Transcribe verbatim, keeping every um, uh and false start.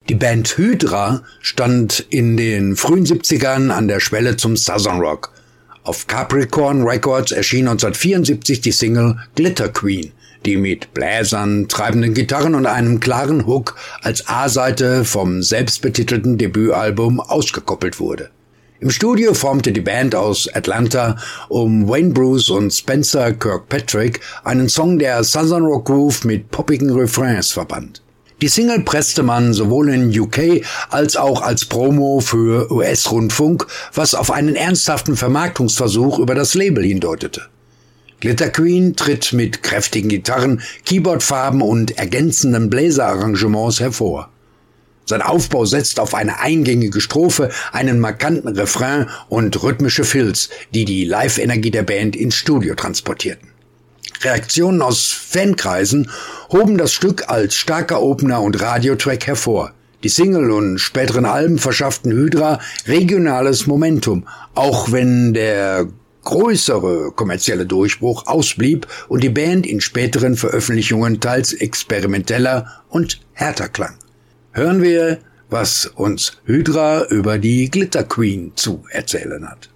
Die Band Hydra stand in den frühen siebzigern an der Schwelle zum Southern Rock. Auf Capricorn Records erschien neunzehnhundertvierundsiebzig die Single Glitter Queen, die mit Bläsern, treibenden Gitarren und einem klaren Hook als A-Seite vom selbstbetitelten Debütalbum ausgekoppelt wurde. Im Studio formte die Band aus Atlanta um Wayne Bruce und Spencer Kirkpatrick einen Song, der Southern Rock Groove mit poppigen Refrains verband. Die Single presste man sowohl in U K als auch als Promo für U S-Rundfunk, was auf einen ernsthaften Vermarktungsversuch über das Label hindeutete. Glitter Queen tritt mit kräftigen Gitarren, Keyboardfarben und ergänzenden Bläserarrangements hervor. Sein Aufbau setzt auf eine eingängige Strophe, einen markanten Refrain und rhythmische Fills, die die Live-Energie der Band ins Studio transportierten. Reaktionen aus Fankreisen hoben das Stück als starker Opener und Radiotrack hervor. Die Single und späteren Alben verschafften Hydra regionales Momentum, auch wenn der größere kommerzielle Durchbruch ausblieb und die Band in späteren Veröffentlichungen teils experimenteller und härter klang. Hören wir, was uns Hydra über die Glitter Queen zu erzählen hat.